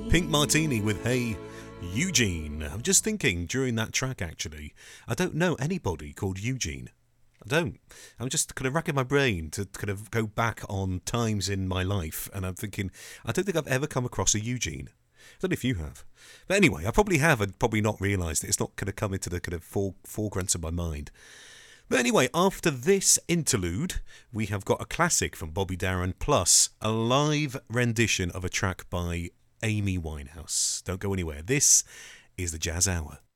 Pink Martini with Hey Eugene. I'm just thinking during that track, actually, I don't know anybody called Eugene. I don't. I'm just kind of racking my brain to kind of go back on times in my life, and I'm thinking, I don't think I've ever come across a Eugene. I don't know if you have. But anyway, I probably have and probably not realised it. It's not going to come into the kind of foreground of my mind. But anyway, after this interlude, we have got a classic from Bobby Darin plus a live rendition of a track by Amy Winehouse. Don't go anywhere. This is the Jazz Hour.